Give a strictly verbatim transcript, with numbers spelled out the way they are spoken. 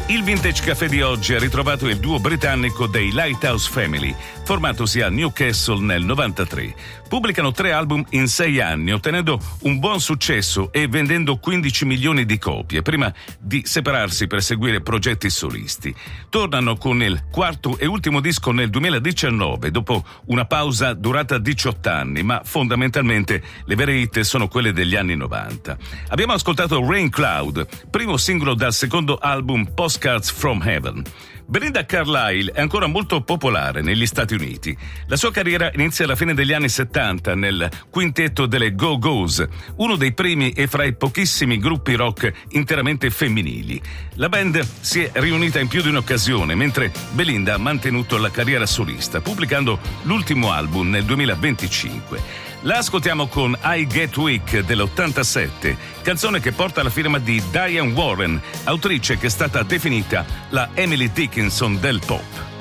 Il Vintage Café di oggi ha ritrovato il duo britannico dei Lighthouse Family, formatosi a Newcastle nel novantatré. Pubblicano tre album in sei anni, ottenendo un buon successo e vendendo quindici milioni di copie, prima di separarsi per seguire progetti solisti. Tornano con il quarto e ultimo disco nel duemiladiciannove, dopo una pausa durata diciotto anni, ma fondamentalmente le vere hit sono quelle degli anni novanta. Abbiamo ascoltato Rain Cloud, primo singolo dal secondo album Postcards from Heaven. Belinda Carlisle è ancora molto popolare negli Stati Uniti. La sua carriera inizia alla fine degli anni settanta nel quintetto delle Go-Go's, uno dei primi e fra i pochissimi gruppi rock interamente femminili. La band si è riunita in più di un'occasione, mentre Belinda ha mantenuto la carriera solista, pubblicando l'ultimo album nel duemilaventicinque. La ascoltiamo con I Get Weak dell'ottantasette, canzone che porta la firma di Diane Warren, autrice che è stata definita la Emily Dickinson del pop.